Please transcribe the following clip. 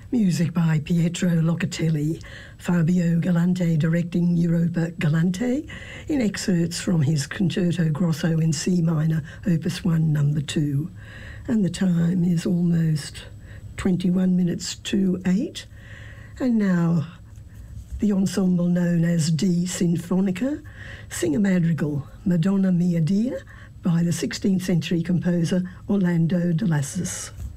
Music by Pietro Locatelli, Fabio Galante directing Europa Galante, in excerpts from his Concerto Grosso in C minor, Opus 1, number 2. And the time is almost 21 minutes to 8. And now the ensemble known as D Sinfonica sing a madrigal, Madonna Mia Dear, by the 16th century composer Orlando de Lassus.